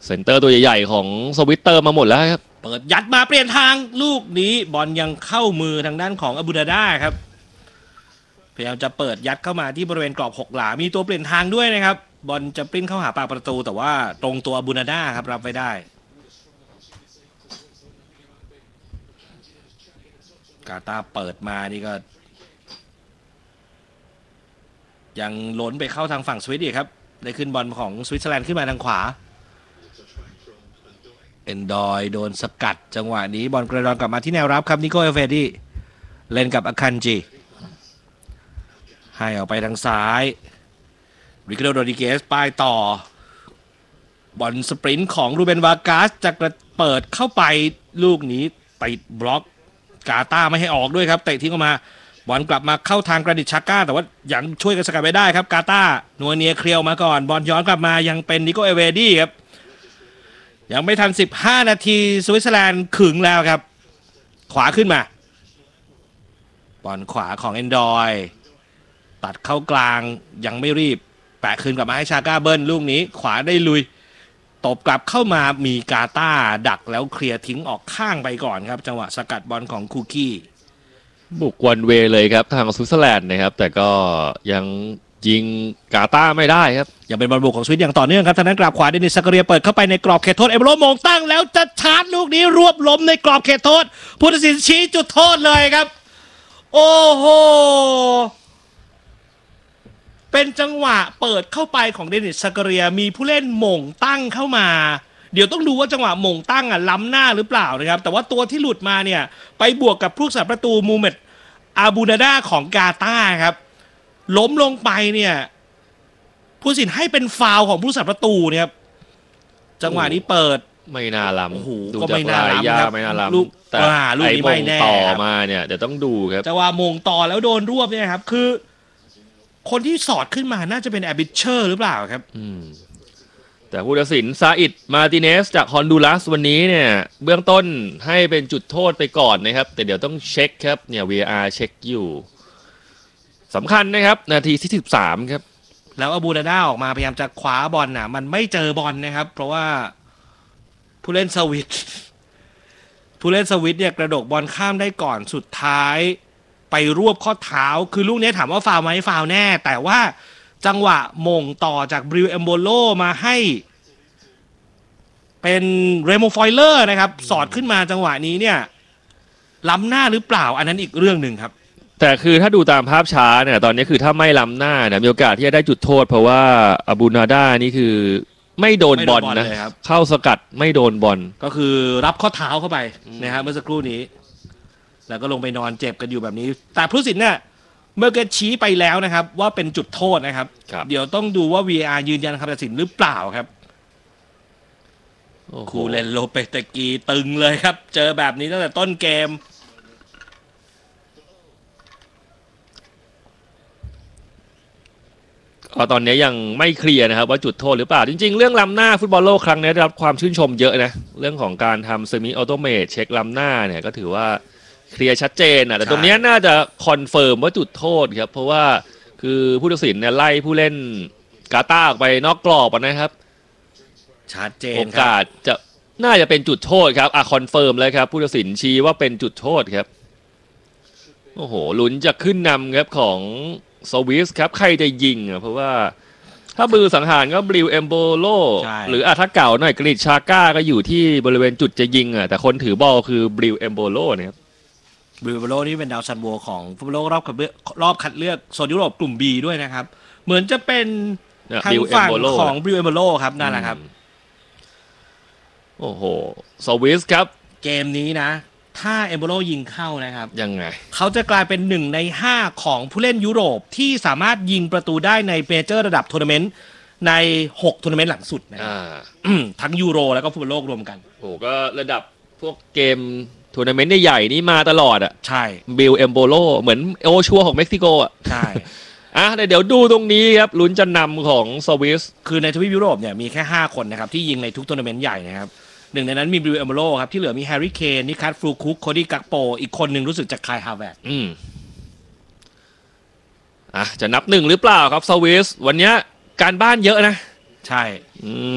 เซนเตอร์ตัวใหญ่ๆของสวิตเตอร์มาหมดแล้วครับเปิดยัดมาเปลี่ยนทางลูกนี้บอลยังเข้ามือทางด้านของอบูดาดาครับพยายามจะเปิดยัดเข้ามาที่บริเวณกรอบ6หลามีตัวเปลี่ยนทางด้วยนะครับบอลจะปริ้นเข้าหาปากประตูแต่ว่าตรงตัวอบูดาดาครับรับไว้ได้กาตาร์เปิดมานี่ก็ยังล้นไปเข้าทางฝั่งสวิตอีกครับได้ขึ้นบอลของสวิตเซอร์แลนด์ขึ้นมาทางขวาเอนดอยโดนสกัดจังหวะนี้บอลกระดอนกลับมาที่แนวรับครับนิโคเอลเฟดี้เล่นกับอาคันจิให้ออกไปทางซ้ายริคาร์โด โรดริเกสป้ายต่อบอลสปรินต์ของรูเบน วากาสจะเปิดเข้าไปลูกนี้ติดบล็อกกาตาไม่ให้ออกด้วยครับเตะทิ้งออกมาบอลกลับมาเข้าทางกรานิตชาก้าแต่ว่ายังช่วยกันสกัดไม่ได้ครับกาตานัวเนียเคลียวมาก่อนบอลย้อนกลับมายังเป็นนิโคเอลเฟดี้ครับยังไม่ทัน15นาทีสวิตเซอร์แลนด์ขึงแล้วครับขวาขึ้นมาบอลขวาของเอนดอยตัดเข้ากลางยังไม่รีบแปะคืนกลับมาให้ชาก้าเบิ้ลลูกนี้ขวาได้ลุยตบกลับเข้ามามีกาตาดักแล้วเคลียร์ทิ้งออกข้างไปก่อนครับจังหวะสกัดบอลของคูกี้บุกวันเวเลยครับทางสวิตเซอร์แลนด์นะครับแต่ก็ยังยิงกาตาไม่ได้ครับยังเป็นบอลบุกของสวิตอย่างต่อเนื่องครับทางนั้นกราบขวาเดนิส ซักการีเปิดเข้าไปในกรอบเขตโทษเอเบโรมงตั้งแล้วจะชาร์จลูกนี้รวบล้มในกรอบเขตโทษผู้ตัดสินชี้จุดโทษเลยครับโอ้โหเป็นจังหวะเปิดเข้าไปของเดนิส ซักการีมีผู้เล่นหม่งตั้งเข้ามาเดี๋ยวต้องดูว่าจังหวะหม่งตั้งล้ำหน้าหรือเปล่านะครับแต่ว่าตัวที่หลุดมาเนี่ยไปบวกกับผู้รักษาประตูมูเมตอาบูนาดาของกาตาร์ครับล้มลงไปเนี่ยผู้ตัดสินให้เป็นฟาวล์ของผู้รักษาประตูเนี่ยครับจังหวะนี้เปิดไม่น่าล้ำก็ไม่น่าล้ำครับไม่น่าล้ำลูกแต่ลูกนี้ไม่แน่ต่อมาเนี่ยเดี๋ยวต้องดูครับจังหวะมงต่อแล้วโดนรวบเนี่ยครับคือคนที่สอดขึ้นมาน่าจะเป็นแอบิเชอร์หรือเปล่าครับแต่ผู้ตัดสินซาอิดมาติเนสจากฮอนดูรัสวันนี้เนี่ยเบื้องต้นให้เป็นจุดโทษไปก่อนนะครับแต่เดี๋ยวต้องเช็คครับเนี่ย VAR เช็คอยู่สำคัญนะครับนาทีที่13ครับแล้วอบูดาดาออกมาพยายามจะคว้าบอลน่ะมันไม่เจอบอลนะครับเพราะว่าผู้เล่นสวิตเนี่ยกระโดดบอลข้ามได้ก่อนสุดท้ายไปรวบข้อเท้าคือลูกนี้ถามว่าฟาวไหมฟาวแน่แต่ว่าจังหวะมงต่อจากบริวเอมโบโลมาให้เป็นเรโมฟอยเลอร์นะครับสอดขึ้นมาจังหวะนี้เนี่ยล้ำหน้าหรือเปล่าอันนั้นอีกเรื่องหนึ่งครับแต่คือถ้าดูตามภาพช้าเนี่ยตอนนี้คือถ้าไม่ล้ำหน้าเนี่ยมีโอกาสที่จะได้จุดโทษเพราะว่าอาบูนาดานี่คือไม่โดนบอลนะเข้าสกัดไม่โดนบอลก็คือรับข้อเท้าเข้าไปนะครับเมื่อสักครู่นี้แล้วก็ลงไปนอนเจ็บกันอยู่แบบนี้แต่ผู้ตัดสินเนี่ยเมื่อกี้ชี้ไปแล้วนะครับว่าเป็นจุดโทษนะครับเดี๋ยวต้องดูว่า VAR ยืนยันคำตัดสินหรือเปล่าครับคูเลนโลเปเตกีตึงเลยครับเจอแบบนี้ตั้งแต่ต้นเกมตอนนี้ยังไม่เคลียร์นะครับว่าจุดโทษหรือเปล่าจริงๆเรื่องล้ำหน้าฟุตบอลโลกครั้งนี้ได้รับความชื่นชมเยอะนะเรื่องของการทำเซมิออโตเมตเช็คล้ำหน้าเนี่ยก็ถือว่าเคลียร์ชัดเจนแต่ตรงนี้น่าจะคอนเฟิร์มว่าจุดโทษครับเพราะว่าคือผู้ตัดสินเนี่ยไล่ผู้เล่นกาตาร์ออกไปนอกกรอบนะครับชัดเจนโอกาสจะน่าจะเป็นจุดโทษครับคอนเฟิร์มเลยครับผู้ตัดสินชี้ว่าเป็นจุดโทษครับโอ้โหลุ้นจะขึ้นนำครับของสวิสครับใครจะยิงเพราะว่าถ้ามือสังหารก็บริวเอมโบโลหรือถ้าเก่าหน่อยกริชชาก้าก็อยู่ที่บริเวณจุดจะยิงแต่คนถือบอลคือบริวเอมโบโลเนี่ยบริวเอมโบโลนี่เป็นดาวซันโวของฟุตบอลโลกรอบคัดเลือกโซนยุโรปกลุ่ม B ด้วยนะครับเหมือนจะเป็นทางฝั่งของบริวเอมโบโลครับนั่นแหละครับโอ้โหสวิสครับเกมนี้นะถ้าเอมโบโลยิงเข้านะครับยังไงเขาจะกลายเป็น1ใน5ของผู้เล่นยุโรปที่สามารถยิงประตูได้ในเมเจอร์ระดับทัวร์นาเมนต์ใน6ทัวร์นาเมนต์หลังสุดนะทั้งยูโรแล้วก็ฟุตบอลโลกรวมกันโอ้ก็ระดับพวกเกมทัวร์นาเมนต์ใหญ่ๆนี่มาตลอดใช่บิลเอมโบโลเหมือนโอชัวของเม็กซิโกใช่เดี๋ยวดูตรงนี้ครับลุ้นจะนำของสวิสคือในทวีปยุโรปเนี่ยมีแค่5คนนะครับที่ยิงในทุกทัวร์นาเมนต์ใหญ่นะครับหนึ่งในนั้นมีบริวเอมโบโลครับที่เหลือมีแฮร์รี่เคนนิคัสฟลูคุกโคดี้กักโปอีกคนหนึ่งรู้สึกจากคายฮาแวร์ดจะนับ1หรือเปล่าครับสวิสวันนี้การบ้านเยอะนะใช่